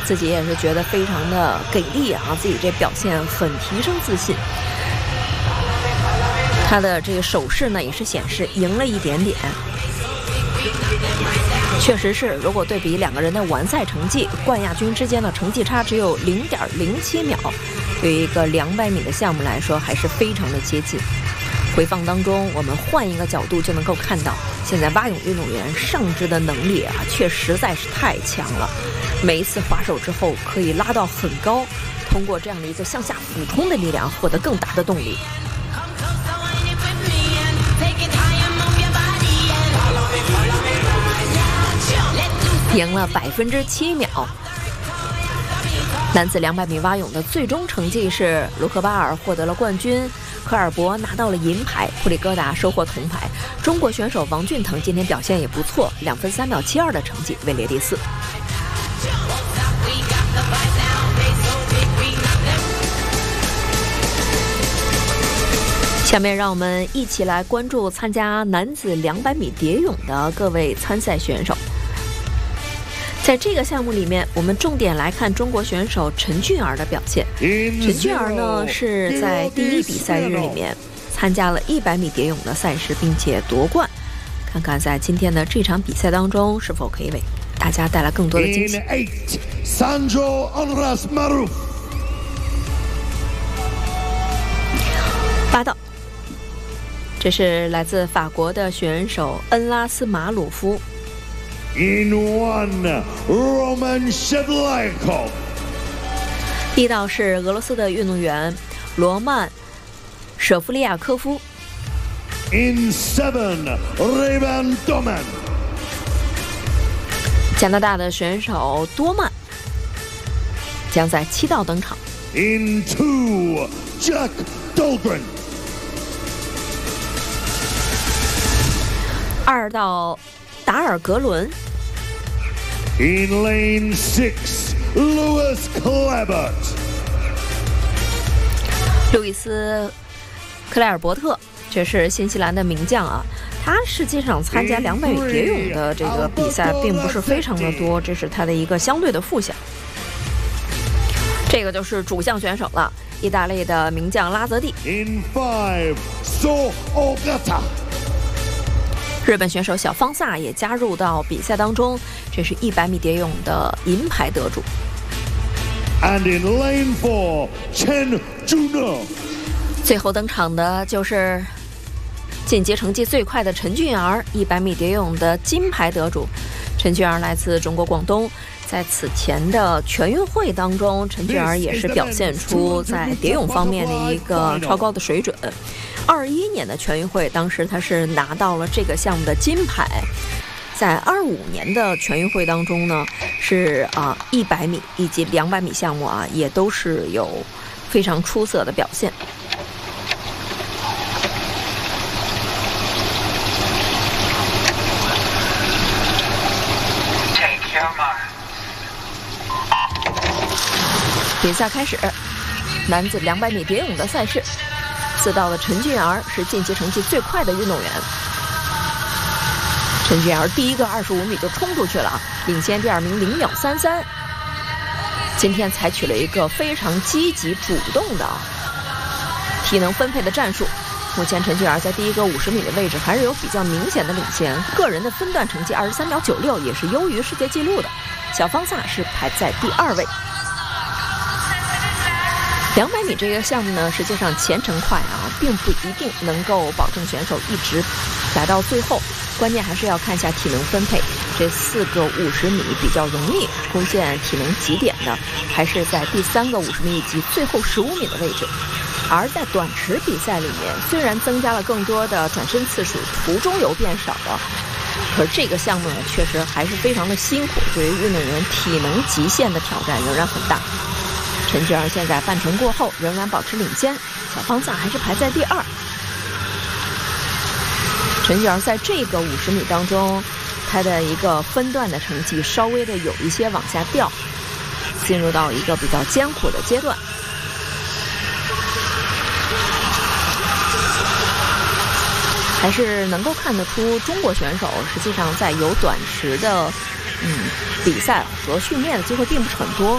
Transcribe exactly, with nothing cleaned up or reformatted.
自己也是觉得非常的给力啊，自己这表现很提升自信。他的这个手势呢，也是显示赢了一点点。确实是，如果对比两个人的完赛成绩，冠亚军之间的成绩差只有零点零七秒，对于一个两百米的项目来说，还是非常的接近。回放当中，我们换一个角度就能够看到，现在蛙泳运动员上肢的能力啊，却实在是太强了。每一次划手之后，可以拉到很高，通过这样的一个向下俯冲的力量，获得更大的动力。赢了百分之七秒。男子两百米蛙泳的最终成绩是卢克巴尔获得了冠军，科尔博拿到了银牌，普里戈达收获铜牌。中国选手王俊腾今天表现也不错，两分三秒七二的成绩位列第四。下面让我们一起来关注参加男子两百米蝶泳的各位参赛选手。在这个项目里面，我们重点来看中国选手陈俊儿的表现。陈俊儿呢是在第一比赛日里面参加了一百米蝶泳的赛事，并且夺冠。看看在今天的这场比赛当中，是否可以为大家带来更多的惊喜。八道，这是来自法国的选手恩拉斯马鲁夫。 In one, Roman Shevchenko。 第一道是俄罗斯的运动员罗曼·舍夫利亚科夫。 In seven, Revan Doman。 加拿大的选手多曼将在七道登场。 In two, Jack Dahlgren。 二道达尔格伦。 In lane six, Louis Clabert。 路易斯·克莱尔伯特，这是新西兰的名将啊。他实际上参加两百米蝶泳的这个比赛并不是非常的多，这是他的一个相对的副项。这个就是主项选手了，意大利的名将拉泽蒂。 In five, So Ogata。 日本选手小方萨也加入到比赛当中，这是一百米蝶泳的银牌得主。 And in lane four, Chen Junhe。 最后登场的就是晋级成绩最快的陈俊儿，一百米蝶泳的金牌得主。陈俊儿来自中国广东，在此前的全运会当中，陈俊儿也是表现出在蝶泳方面的一个超高的水准。二一年的全运会，当时他是拿到了这个项目的金牌。在二五年的全运会当中呢，是啊一百米以及两百米项目啊，也都是有非常出色的表现。比赛开始，男子两百米蝶泳的赛事。四道的陈俊儿是晋级成绩最快的运动员。陈俊儿第一个二十五米就冲出去了，领先第二名零秒三三。今天采取了一个非常积极主动的体能分配的战术。目前陈俊儿在第一个五十米的位置还是有比较明显的领先，个人的分段成绩二十三秒九六也是优于世界纪录的。小方萨是排在第二位。两百米这个项目呢，实际上前程快啊，并不一定能够保证选手一直来到最后，关键还是要看一下体能分配。这四个五十米比较容易出现体能极点的，还是在第三个五十米以及最后十五米的位置。而在短池比赛里面，虽然增加了更多的转身次数，途中游变少了，可是这个项目呢，确实还是非常的辛苦，对于运动员体能极限的挑战仍然很大。陈俊儿现在半程过后仍然保持领先，小方萨还是排在第二。陈俊儿在这个五十米当中，他的一个分段的成绩稍微的有一些往下掉，进入到一个比较艰苦的阶段。还是能够看得出中国选手实际上在有短池的嗯比赛和训练的机会并不是很多。